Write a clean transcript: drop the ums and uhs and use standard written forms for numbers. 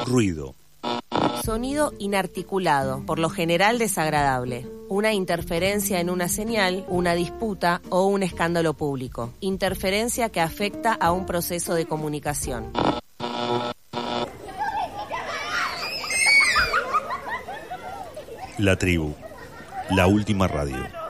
Ruido. Sonido inarticulado, por lo general desagradable. Una interferencia en una señal, una disputa o un escándalo público. Interferencia que afecta a un proceso de comunicación. La tribu. La última radio.